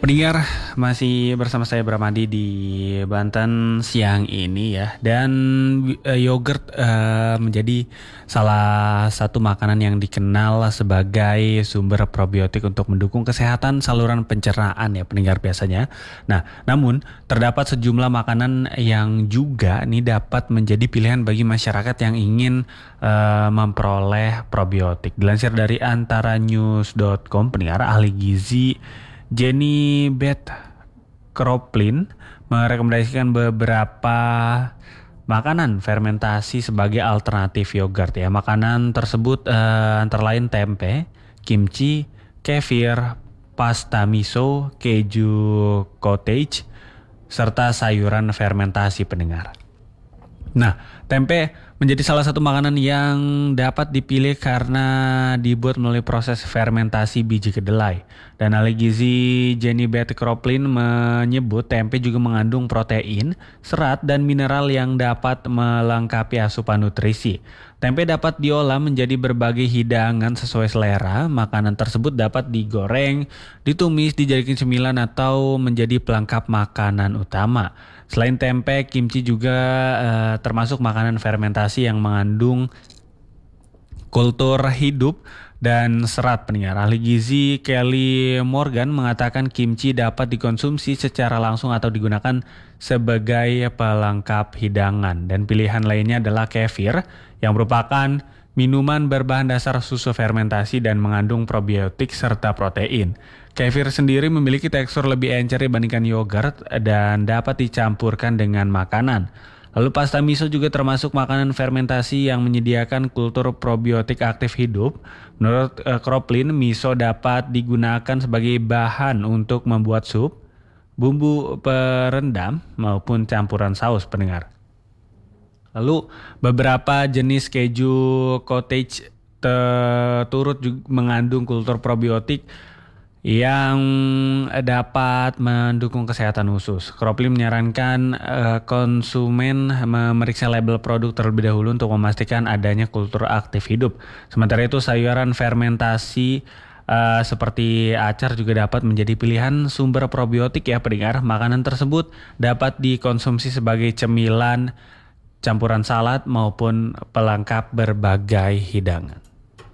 Pendengar, masih bersama saya Bramadi di Banten siang ini ya. Dan yogurt menjadi salah satu makanan yang dikenal sebagai sumber probiotik untuk mendukung kesehatan saluran pencernaan ya pendengar biasanya. Nah, namun terdapat sejumlah makanan yang juga nih dapat menjadi pilihan bagi masyarakat yang ingin memperoleh probiotik. Dilansir dari antaranews.com, pendengar, ahli gizi Jenny Beth Kroplin merekomendasikan beberapa makanan fermentasi sebagai alternatif yogurt ya. Makanan tersebut antara lain tempe, kimchi, kefir, pasta miso, keju cottage, serta sayuran fermentasi pendengar. Nah, tempe menjadi salah satu makanan yang dapat dipilih karena dibuat melalui proses fermentasi biji kedelai. Dan ahli gizi Jenny Beth Kroplin menyebut tempe juga mengandung protein, serat, dan mineral yang dapat melengkapi asupan nutrisi. Tempe dapat diolah menjadi berbagai hidangan sesuai selera. Makanan tersebut dapat digoreng, ditumis, dijadikan cemilan, atau menjadi pelengkap makanan utama. Selain tempe, kimchi juga termasuk makanan fermentasi yang mengandung kultur hidup dan serat pendengar. Ahli gizi Kelly Morgan mengatakan kimchi dapat dikonsumsi secara langsung atau digunakan sebagai pelengkap hidangan. Dan pilihan lainnya adalah kefir yang merupakan minuman berbahan dasar susu fermentasi dan mengandung probiotik serta protein. Kefir sendiri memiliki tekstur lebih encer dibandingkan yogurt dan dapat dicampurkan dengan makanan. Lalu pasta miso juga termasuk makanan fermentasi yang menyediakan kultur probiotik aktif hidup. Menurut Kroplin, miso dapat digunakan sebagai bahan untuk membuat sup, bumbu perendam maupun campuran saus pendengar. Lalu beberapa jenis keju cottage turut mengandung kultur probiotik yang dapat mendukung kesehatan usus. Kroplin menyarankan konsumen memeriksa label produk terlebih dahulu untuk memastikan adanya kultur aktif hidup. Sementara itu sayuran fermentasi seperti acar juga dapat menjadi pilihan sumber probiotik ya pendengar. Makanan tersebut dapat dikonsumsi sebagai cemilan, campuran salad maupun pelengkap berbagai hidangan.